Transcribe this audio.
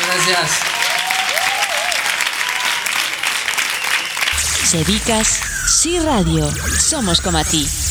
Gracias. Sedicas, Sí Radio. Somos como a ti.